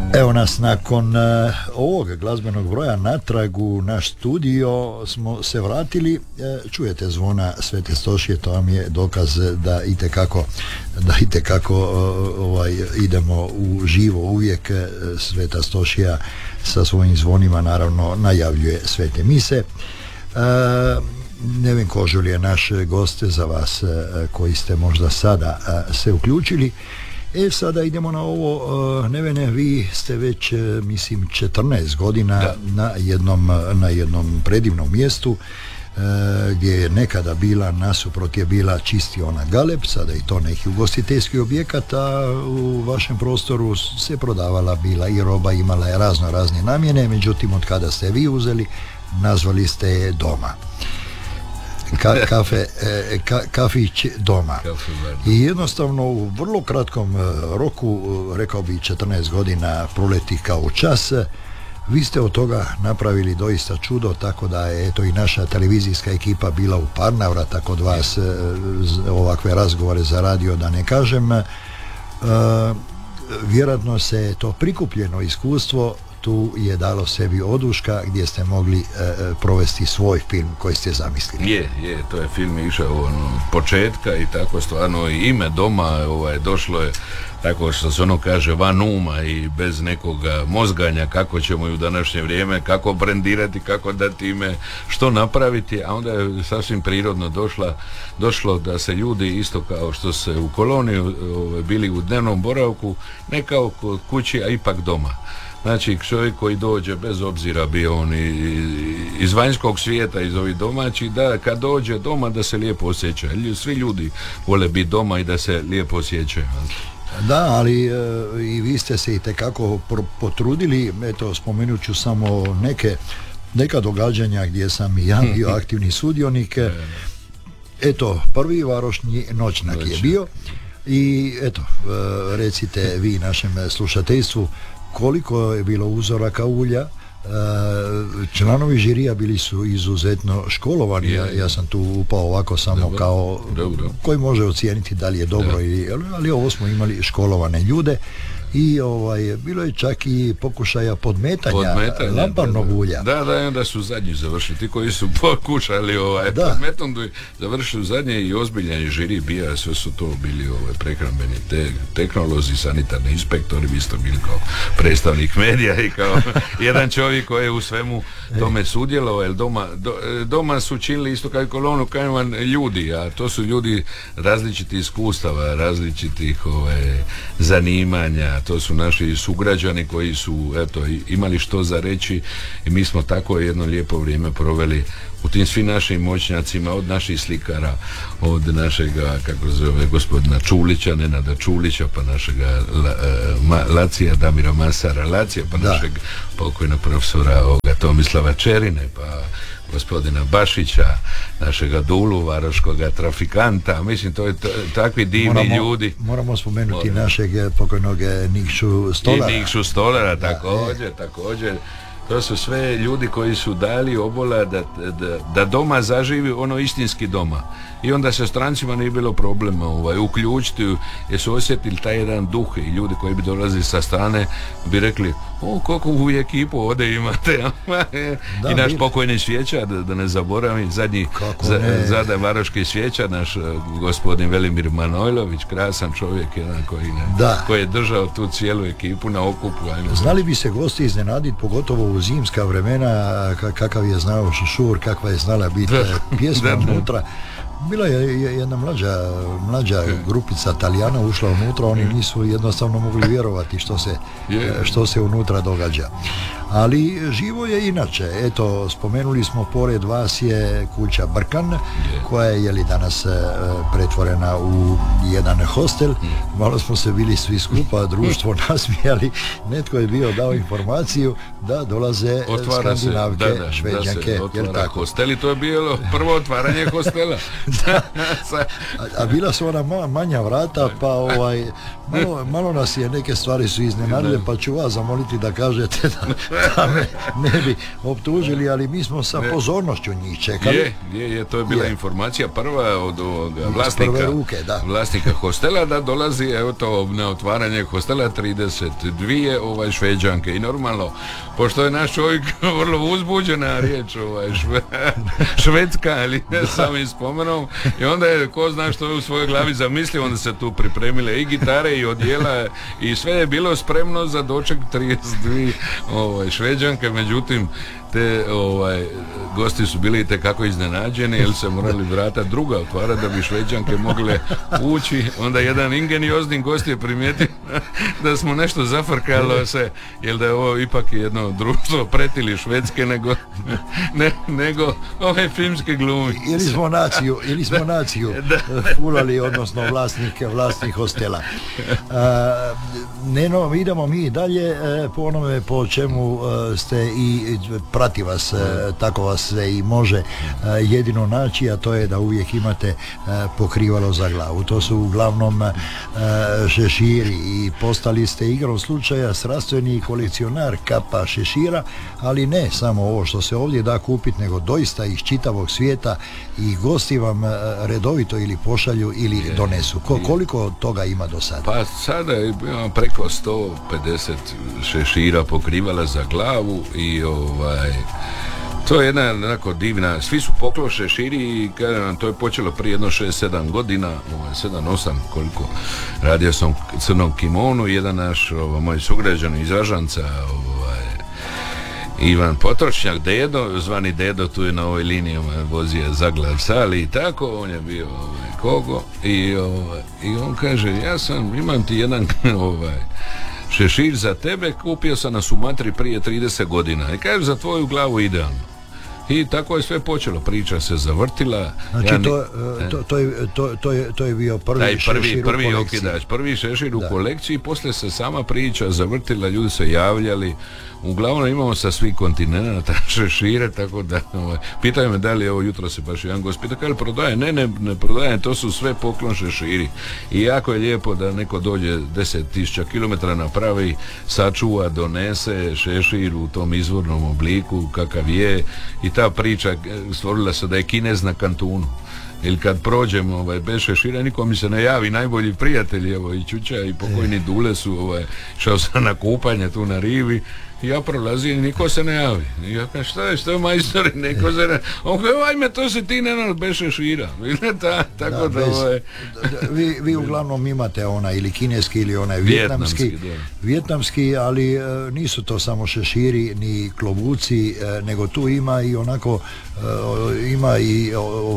Evo nas nakon ovog glazbenog broja natrag u naš studio smo se vratili. Čujete zvona Svete Stošije, to vam je dokaz da itekako idemo u živo uvijek. Sveta Stošija sa svojim zvonima naravno najavljuje svete mise. Nevin Kožul je naš gost za vas koji ste možda sada se uključili. Sada idemo na ovo, Nevene, vi ste već, mislim, 14 godina na jednom predivnom mjestu gdje je nekada bila, nasuprot je bila čistiona Galeb, sada i to neki ugostiteljski objekat, a u vašem prostoru se prodavala bila i roba, imala je razne namjene, međutim, od kada ste vi uzeli, nazvali ste je Doma. Kafić Doma. I jednostavno u vrlo kratkom roku, rekao bi 14 godina, proleti kao čas. Vi ste od toga napravili doista čudo, tako da je eto i naša televizijska ekipa bila u par navrata kod vas, ovakve razgovore za radio da ne kažem. Vjerojatno se to prikupljeno iskustvo tu je dalo sebi oduška gdje ste mogli provesti svoj film koji ste zamislili. Je, to je film išao od početka i tako stvarno i ime Doma došlo je tako što se ono kaže van uma i bez nekog mozganja kako ćemo i u današnje vrijeme, kako brendirati, kako dati ime, što napraviti, a onda je sasvim prirodno došlo da se ljudi isto kao što se u koloniji bili u dnevnom boravku, ne kao kod kući, a ipak doma. Znači čovjek koji dođe, bez obzira bio on iz vanjskog svijeta, iz ovih domaćih, da kad dođe doma da se lijepo osjeća. Svi ljudi vole biti doma i da se lijepo osjećaju. Da, ali i vi ste se itekako potrudili. Eto, spomenut ću samo neka događanja gdje sam i ja bio aktivni sudionik. Eto, prvi varošnji noćnak je bio i eto, recite vi našem slušateljstvu koliko je bilo uzoraka ulja. Članovi žirija bili su izuzetno školovani. Ja sam tu upao ovako samo dobro, kao dobro. Koji može ocijeniti da li je dobro ali ovo smo imali školovane ljude i bilo je čak i pokušaja podmetanja lamparnog ulja. Da, onda su zadnji završili. Ti koji su pokušali podmetom završili zadnje i ozbiljan žiri bija, sve su to bili prehrambeni tehnolozi, sanitarni inspektori, vi ste bili kao predstavnik medija i kao jedan čovjek koji je u svemu tome sudjelovao, jer doma su činili isto kao i kolonu Kajman ljudi, a to su ljudi različitih iskustava, različitih zanimanja. To su naši sugrađani koji su imali što za reći i mi smo tako jedno lijepo vrijeme proveli u tim svim našim moćnjacima, od naših slikara, od našega, kako se zove, gospodina Čulića, Nenada Čulića, pa našega Lacija, Damira Masara Lacija, pa našeg pokojnog profesora Tomislava Čerine, pa gospodina Bašića, našega Dulu, varoškoga trafikanta. Mislim, to je takvi divni ljudi. Moramo spomenuti našeg pokojnog Nikšu Stolara. I Nikšu Stolara, također. To su sve ljudi koji su dali obola da doma zaživi ono istinski doma. I onda se strancima nije bilo problema uključiti, jer su osjetili taj jedan duh i ljudi koji bi dolazili sa strane bi rekli, koliko u ekipu ovdje imate. I naš pokojni Svijeća, da ne zaboravim, zadnji varoški Svijeća, naš gospodin Velimir Manojlović, krasan čovjek jedan koji je držao tu cijelu ekipu na okupu. Znali bi se gosti iznenaditi, pogotovo u zimska vremena, kakav je znao šušur, kakva je znala biti pjesma unutra. Bila je jedna mlađa grupica Talijana ušla unutra, oni nisu jednostavno mogli vjerovati što se unutra događa. Ali živo je inače. Eto, spomenuli smo, pored vas je kuća Brkan, koja je danas pretvorena u jedan hostel. Malo smo se bili svi skupa, društvo nasmijali. Netko je bio dao informaciju da dolaze Skandinavke, Šveđanke. Otvara hostel i to je bilo prvo otvaranje hostela. A bila su ona manja vrata, pa malo nas je, neke stvari su iznenadile, pa ću vas zamoliti da kažete da me ne bi optužili, ali mi smo sa pozornošću njih čekali. To je bila informacija prva od vlasnika hostela, da dolazi na otvaranje hostela 32 Šveđanke i normalno, pošto je naš čovjek vrlo uzbuđena riječ, švedska, ali ne samim spomenom, i onda je ko zna što je u svojoj glavi zamislio, onda se tu pripremile i gitare i odjela i sve je bilo spremno za doček 32 Šveđanke, međutim te gosti su bili itekako iznenađeni jer se morali vrata druga otvarati da bi Šveđanke mogle ući. Onda jedan ingeniozni gost je primijetio da smo nešto zafrkalo se, jer da je ovo ipak jedno društvo pretili Švedske nego ove filmske glumi. Ili smo naciju fulali, odnosno vlasnik hostela. Idemo mi dalje po onome po čemu ste i prati vas, tako vas se i može jedino naći, a to je da uvijek imate pokrivalo za glavu. To su uglavnom šeširi i postali ste igrom slučaja strastveni kolekcionar kapa šešira, ali ne samo ovo što se ovdje da kupiti, nego doista iz čitavog svijeta i gosti vam redovito ili pošalju ili donesu. Koliko toga ima do sada? Pa sada imamo preko 150 šešira pokrivala za glavu i to je jedna onako divna, svi su poklon šeširi i to je počelo prije jedno 6-7 godina, 7-8 koliko, radio sam Crnom kimonu, jedan naš moj sugrađan iz Ražanca, Ivan Potročnjak, Dedo, zvani Dedo, tu je na ovoj liniji, vozio Zaglav Sali i tako, on je bio Kogo i on kaže, imam ti jedan šešir za tebe, kupio sam na Sumatri prije 30 godina i kaže, za tvoju glavu idealno. I tako je sve počelo, priča se zavrtila. Znači to je bio prvi okidač, prvi šešir u kolekciji, poslije se sama priča zavrtila, ljudi se javljali. Uglavnom imamo sa svih kontinenta šešire, tako da pitaju me da li ovo jutro se baš jedan gost pita, kaj prodaje? Ne prodaje, to su sve poklon šeširi. I jako je lijepo da neko dođe 10.000 km napravi, sačuva, donese šešir u tom izvornom obliku kakav je, i ta priča stvorila se da je Kinez na Kantunu. Ili kad prođem bez šešira, niko mi se ne javi, najbolji prijatelji, i Čuča i pokojni Dule su, šao sam na kupanje tu na rivi, i ja prolazim i niko se ne javi. I ja kažem, što je majstori, neko se ne javi. On kaže, ajme, to se ti ne bez šešira. Tako da vi uglavnom imate ili kineski ili vijetnamski, ali nisu to samo šeširi ni klobuci, nego tu ima i onako ima i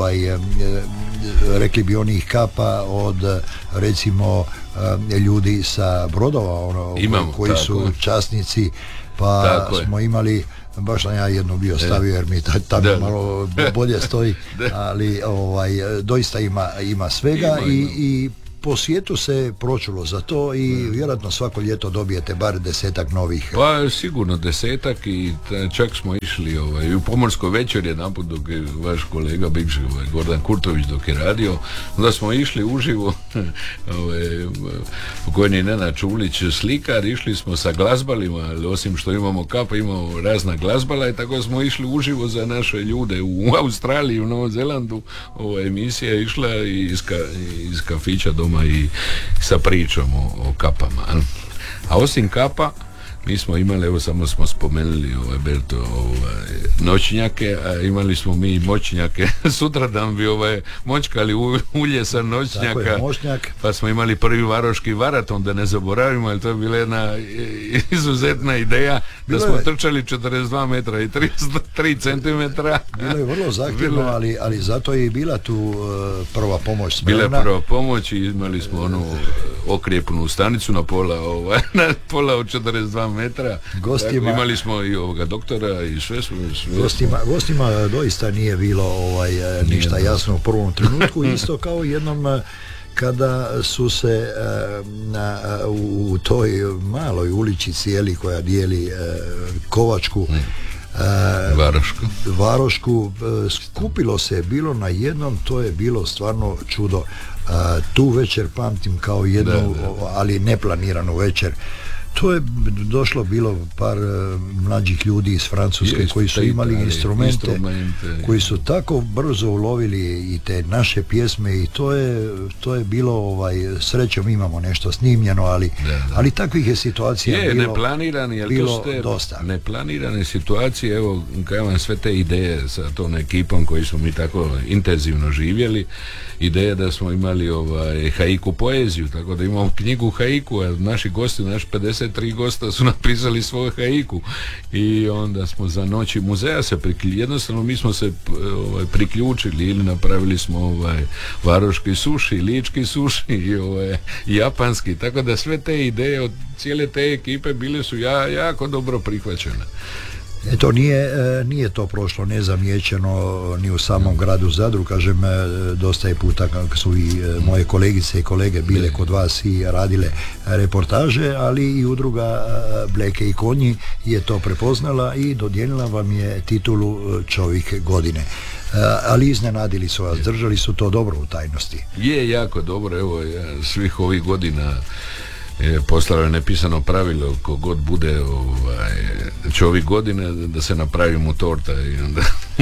rekli bi onih kapa od recimo ljudi sa brodova koji su časnici, pa smo imali, baš sam ja jedno bio stavio jer mi tamo malo bolje stoji, ali doista ima svega i po svijetu se pročulo za to i vjerojatno svako ljeto dobijete bar 10-ak novih. Pa sigurno 10-ak i čak smo išli u Pomorskoj večer jedanput dok je vaš kolega bivši Gordan Kurtović dok je radio, onda smo išli uživo pokojni Nenad Čulić slikar, išli smo sa glazbalima, ali osim što imamo kapa, imamo razna glazbala i tako smo išli uživo za naše ljude u Australiji, u Novom Zelandu. Ova emisija je išla iz kafića doma i sa pričom o kapama. A osim kapa mi smo imali, evo samo smo spomenuli Berto, noćnjake, a imali smo mi i moćnjake. Sutradan bi moćkali ulje sa noćnjaka, pa smo imali prvi varoški maraton, da ne zaboravimo, jer to je bila jedna izuzetna ideja, da smo trčali 42 metra i 33 centimetra. Bilo je vrlo zahtjevno, ali zato je i bila tu prva pomoć spremna. Bila je prva pomoć i imali smo onu okrijepnu stanicu na pola od 42 metra. Gostima, imali smo i ovoga doktora i sve smo. Gostima doista nije bilo ništa jasno u prvom trenutku, isto kao jednom kada su se u toj maloj uličici koja dijeli Kovačku Varošku, skupilo se je bilo na jednom, to je bilo stvarno čudo. Tu večer pamtim kao jednu, ali neplaniranu večer. To je došlo bilo par mlađih ljudi iz Francuske koji su imali instrumente koji su tako brzo ulovili i te naše pjesme i to je bilo srećom imamo nešto snimljeno, ali takvih je situacija bilo dosta. Neplanirane situacije, evo kaj vam sve te ideje sa tom ekipom koji smo mi tako intenzivno živjeli, ideje da smo imali haiku poeziju, tako da imamo knjigu haiku, a naši gosti, naši 53 gosta su napisali svoju haiku i onda smo za noći muzeja se jednostavno mi smo se priključili ili napravili smo varoški suši, lički suši i japanski, tako da sve te ideje od cijele te ekipe bile su jako dobro prihvaćene. Eto, nije to prošlo nezamijećeno ni u samom gradu Zadru, kažem, dosta je puta kako su i moje kolegice i kolege bile kod vas i radile reportaže, ali i udruga Bleke i konji je to prepoznala i dodijelila vam je titulu Čovjek godine. Ali iznenadili su vas, držali su to dobro u tajnosti. Je jako dobro, evo, svih ovih godina poslalo je nepisano pravilo kogod bude čovjek godine da se napravi mu torta i onda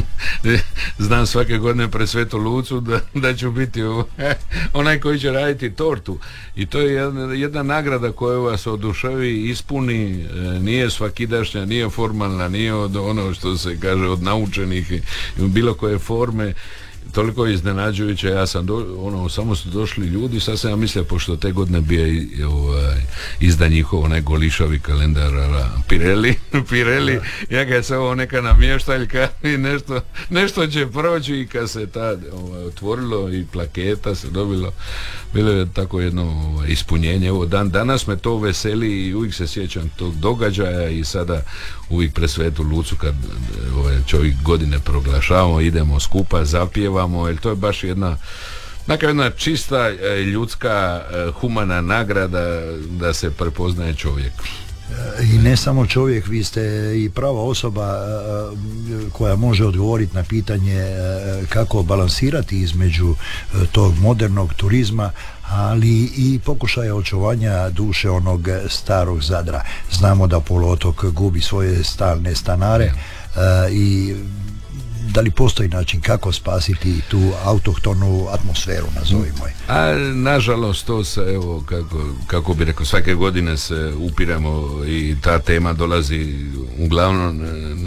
znam svake godine pred Svetu Lucu da ću biti onaj koji će raditi tortu i to je jedna nagrada koja vas oduševi, ispuni, nije svakidašnja, nije formalna, nije od ono što se kaže od naučenih i bilo koje forme. Toliko je iznenađujuće, ja sam samo su došli ljudi, sad sam ja mislio, pošto te godine bio izda njihov onaj golišavi kalendar Pirelli, ja ga je se neka namještaljka i nešto će proći i kad se otvorilo i plaketa se dobilo, bilo je tako jedno ispunjenje. Evo, danas me to veseli i uvijek se sjećam tog događaja i sada uvijek pred Svetu Lucu kad čovjek godine proglašavamo, idemo skupa, zapjevamo, jer to je baš jedna čista ljudska humana nagrada da se prepoznaje čovjek. I ne samo čovjek, vi ste i prava osoba koja može odgovoriti na pitanje kako balansirati između tog modernog turizma, ali i pokušaja očuvanja duše onog starog Zadra. Znamo da poluotok gubi svoje stalne stanare i da li postoji način kako spasiti tu autohtonu atmosferu, nazovimo je? Nažalost, to se, evo, kako bi rekao, svake godine se upiramo i ta tema dolazi uglavnom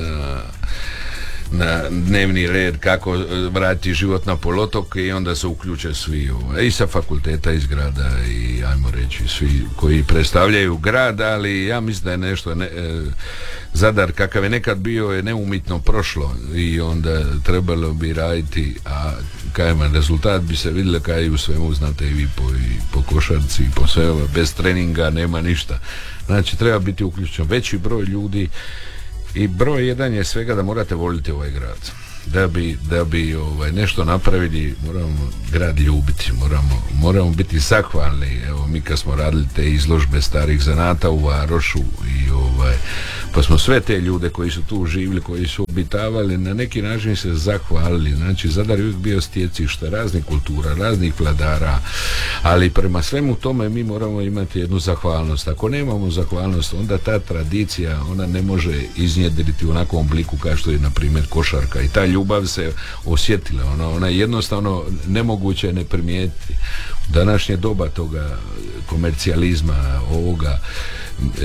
na dnevni red kako vratiti život na poluotok i onda se uključe svi i sa fakulteta iz grada i ajmo reći svi koji predstavljaju grad, ali ja mislim da je nešto Zadar kakav je nekad bio je neumitno prošlo i onda trebalo bi raditi, a rezultat bi se vidjelo kaj u svemu, znate i vi po košarci i po sve, bez treninga nema ništa, znači treba biti uključen veći broj ljudi. I broj jedan je svega da morate voliti ovaj grad. Da bi nešto napravili, moramo grad ljubiti, moramo biti zahvalni. Evo, mi kad smo radili te izložbe starih zanata u Varošu i pa smo sve te ljude koji su tu živjeli, koji su obitavali, na neki način se zahvalili. Znači, Zadar je uvijek bio stjecište raznih kultura, raznih vladara, ali prema svemu tome mi moramo imati jednu zahvalnost. Ako nemamo zahvalnost, onda ta tradicija, ona ne može iznjedriti u onakvom obliku kao što je, na primjer, košarka. I ta ljubav se osjetila. Ona je jednostavno nemoguće ne primijetiti. Današnje doba toga komercijalizma, ovoga,